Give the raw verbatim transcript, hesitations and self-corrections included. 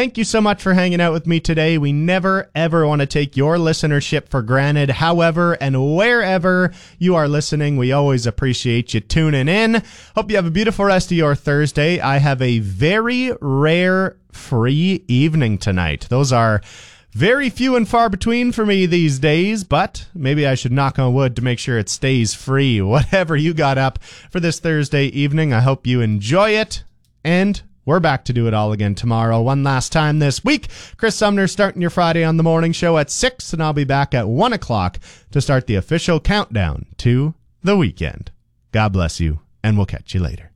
Thank you so much for hanging out with me today. We never, ever want to take your listenership for granted. However and wherever you are listening, we always appreciate you tuning in. Hope you have a beautiful rest of your Thursday. I have a very rare free evening tonight. Those are very few and far between for me these days, but maybe I should knock on wood to make sure it stays free. Whatever you got up for this Thursday evening, I hope you enjoy it, and we're back to do it all again tomorrow. One last time this week. Chris Sumner starting your Friday on the morning show at six, and I'll be back at one o'clock to start the official countdown to the weekend. God bless you, and we'll catch you later.